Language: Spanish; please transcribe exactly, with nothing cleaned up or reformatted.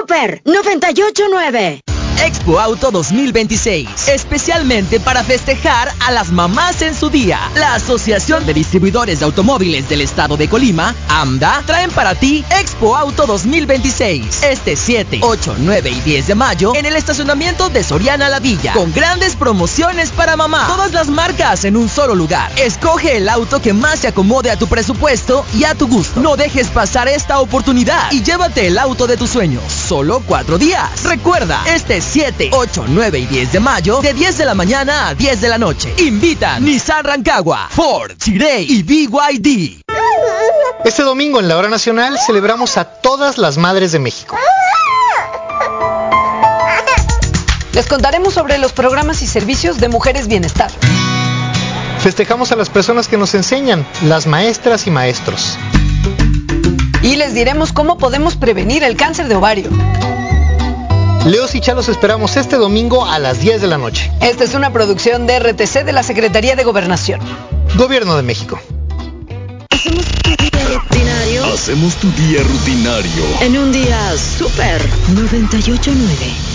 Super noventa y ocho nueve. Expo Auto dos mil veintiséis, especialmente para festejar a las mamás en su día. La Asociación de Distribuidores de Automóviles del Estado de Colima, AMDA, traen para ti Expo Auto dos mil veintiséis, este siete, ocho, nueve y diez de mayo en el estacionamiento de Soriana La Villa, con grandes promociones para mamá. Todas las marcas en un solo lugar. Escoge el auto que más se acomode a tu presupuesto y a tu gusto. No dejes pasar esta oportunidad y llévate el auto de tus sueños. Solo cuatro días. Recuerda, este siete, ocho, nueve y diez de mayo, de diez de la mañana a diez de la noche. Invitan Nissan Rancagua, Ford, Chirey y B Y D. Este domingo en la Hora Nacional celebramos a todas las madres de México. Les contaremos sobre los programas y servicios de Mujeres Bienestar. Festejamos a las personas que nos enseñan, las maestras y maestros. Y les diremos cómo podemos prevenir el cáncer de ovario. Leos y Chalos esperamos este domingo a las diez de la noche. Esta es una producción de R T C de la Secretaría de Gobernación. Gobierno de México. Hacemos tu día rutinario. Hacemos tu día rutinario. En un día super noventa y ocho nueve.